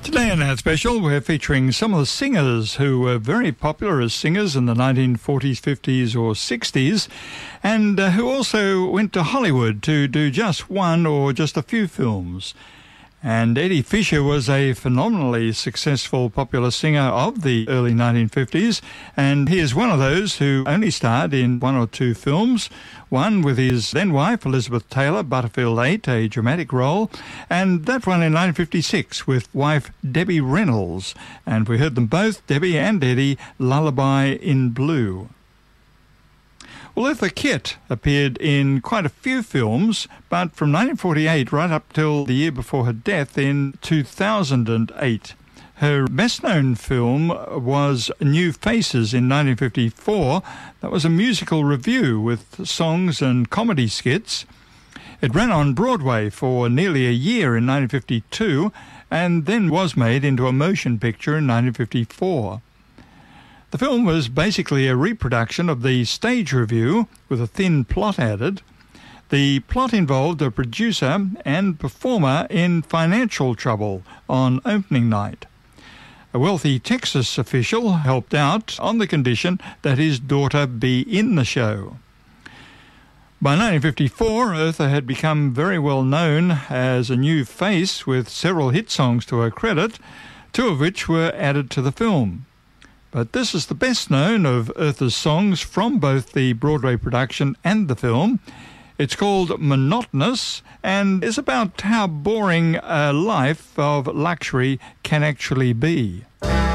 Today in our special, we're featuring some of the singers who were very popular as singers in the 1940s, 50s or 60s, and who also went to Hollywood to do just one or just a few films. And Eddie Fisher was a phenomenally successful popular singer of the early 1950s, and he is one of those who only starred in one or two films, one with his then-wife Elizabeth Taylor, Butterfield 8, a dramatic role, and that one in 1956 with wife Debbie Reynolds, and we heard them both, Debbie and Eddie, Lullaby in Blue. Well, Eartha Kitt appeared in quite a few films, but from 1948 right up till the year before her death in 2008. Her best-known film was New Faces in 1954. That was a musical revue with songs and comedy skits. It ran on Broadway for nearly a year in 1952 and then was made into a motion picture in 1954. The film was basically a reproduction of the stage review with a thin plot added. The plot involved a producer and performer in financial trouble on opening night. A wealthy Texas official helped out on the condition that his daughter be in the show. By 1954, Eartha had become very well known as a new face with several hit songs to her credit, two of which were added to the film. But this is the best known of Eartha's songs from both the Broadway production and the film. It's called Monotonous and is about how boring a life of luxury can actually be.